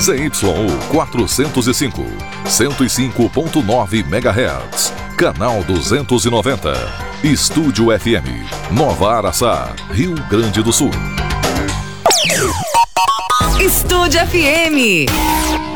CYU 405, 105.9 MHz. Canal 290. Estúdio FM, Nova Araçá, Rio Grande do Sul. Estúdio FM.